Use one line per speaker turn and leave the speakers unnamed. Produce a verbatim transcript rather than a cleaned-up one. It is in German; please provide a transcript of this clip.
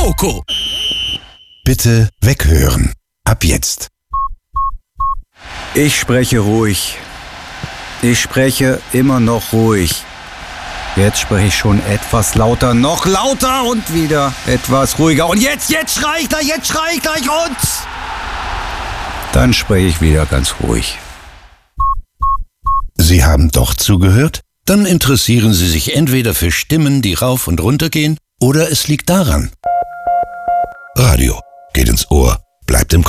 Coco.
Bitte weghören. Ab jetzt.
Ich spreche ruhig. Ich spreche immer noch ruhig. Jetzt spreche ich schon etwas lauter, noch lauter und wieder etwas ruhiger. Und jetzt, jetzt schrei ich gleich, jetzt schrei ich gleich und... Dann spreche ich wieder ganz ruhig.
Sie haben doch zugehört? Dann interessieren Sie sich entweder für Stimmen, die rauf und runter gehen, oder es liegt daran. Radio geht ins Ohr, bleibt im